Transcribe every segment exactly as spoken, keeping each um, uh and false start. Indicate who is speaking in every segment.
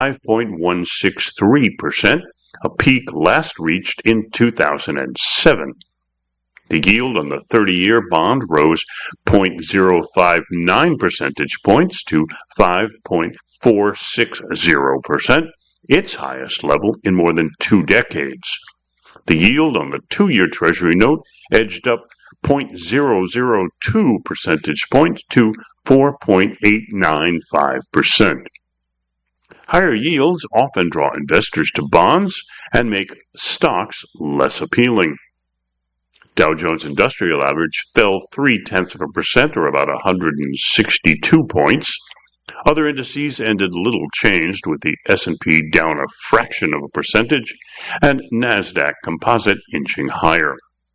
Speaker 1: five point one six three percent, a peak last reached in two thousand seven. The yield on the thirty-year bond rose zero point zero five nine percentage points to five point four six zero percent, its highest level in more than two decades. The yield on the two-year Treasury note edged up zero point zero zero two percentage points to four point eight nine five percent. Higher yields often draw investors to bonds and make stocks less appealing. Dow Jones Industrial Average fell three-tenths of a percent, or about one hundred sixty-two points. Other indices ended little changed, with the S and P down a fraction of a percentage and NASDAQ Composite inching higher.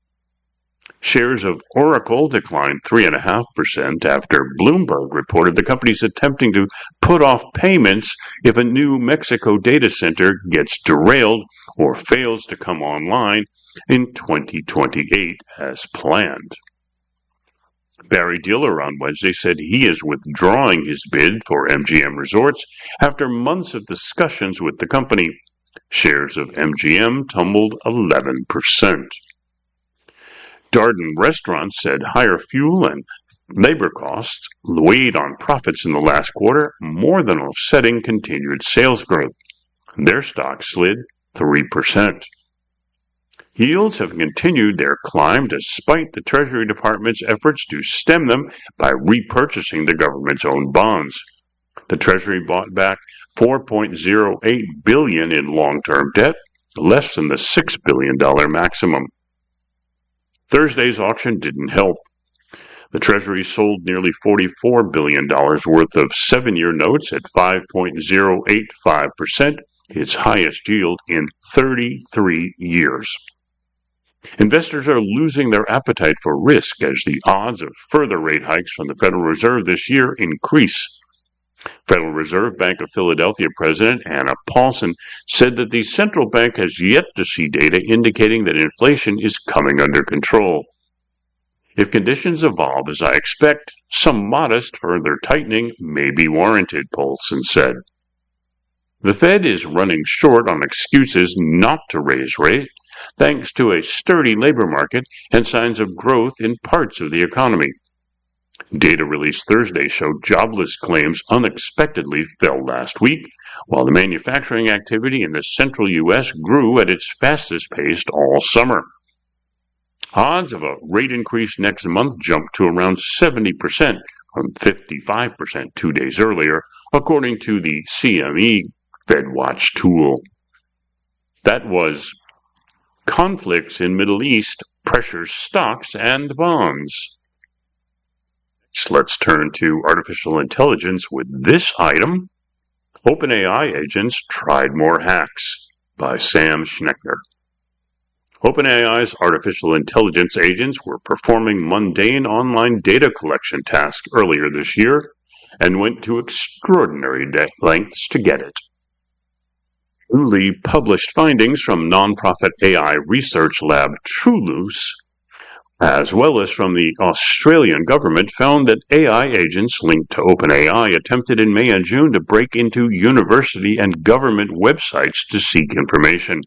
Speaker 1: Shares of Oracle declined three point five percent after Bloomberg reported the company is attempting to put off payments if a New Mexico data center gets derailed or fails to come online in twenty twenty-eight as planned. Barry Diller on Wednesday said he is withdrawing his bid for M G M Resorts after months of discussions with the company. Shares of M G M tumbled eleven percent. Darden Restaurants said higher fuel and labor costs weighed on profits in the last quarter, more than offsetting continued sales growth. Their stock slid three percent. Yields have continued their climb despite the Treasury Department's efforts to stem them by repurchasing the government's own bonds. The Treasury bought back four point zero eight billion dollars in long-term debt, less than the six billion dollars maximum. Thursday's auction didn't help. The Treasury sold nearly forty-four billion dollars worth of seven-year notes at five point zero eight five percent, its highest yield in thirty-three years. Investors are losing their appetite for risk as the odds of further rate hikes from the Federal Reserve this year increase. Federal Reserve Bank of Philadelphia President Anna Paulson said that the central bank has yet to see data indicating that inflation is coming under control. If conditions evolve as I expect, some modest further tightening may be warranted, Paulson said. The Fed is running short on excuses not to raise rates, thanks to a sturdy labor market and signs of growth in parts of the economy. Data released Thursday showed jobless claims unexpectedly fell last week, while the manufacturing activity in the central U S grew at its fastest pace all summer. Odds of a rate increase next month jumped to around seventy percent from fifty-five percent two days earlier, according to the C M E FedWatch tool. That was conflicts in Middle East pressures stocks and bonds. Let's turn to artificial intelligence with this item. OpenAI agents tried more hacks, by Sam Schnecker. OpenAI's artificial intelligence agents were performing mundane online data collection tasks earlier this year and went to extraordinary lengths to get it. Newly published findings from nonprofit A I research lab Truluce, as well as from the Australian government, found that A I agents linked to OpenAI attempted in May and June to break into university and government websites to seek information.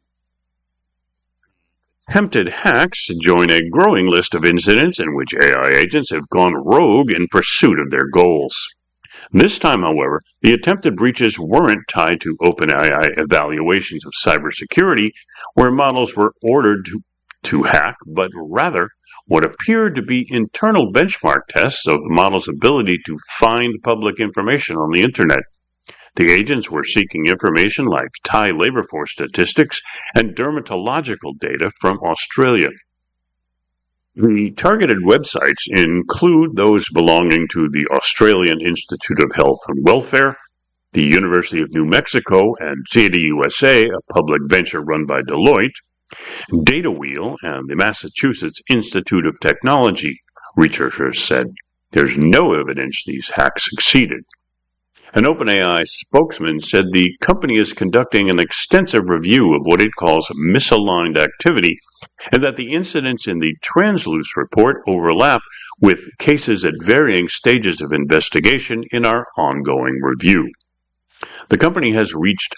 Speaker 1: Attempted hacks join a growing list of incidents in which A I agents have gone rogue in pursuit of their goals. This time, however, the attempted breaches weren't tied to OpenAI evaluations of cybersecurity, where models were ordered to, to hack, but rather what appeared to be internal benchmark tests of the model's ability to find public information on the Internet. The agents were seeking information like Thai labor force statistics and dermatological data from Australia. The targeted websites include those belonging to the Australian Institute of Health and Welfare, the University of New Mexico, and Zeta U S A, a public venture run by Deloitte, DataWheel, and the Massachusetts Institute of Technology. Researchers said there's no evidence these hacks succeeded. An OpenAI spokesman said the company is conducting an extensive review of what it calls misaligned activity, and that the incidents in the Transluce report overlap with cases at varying stages of investigation in our ongoing review. The company has reached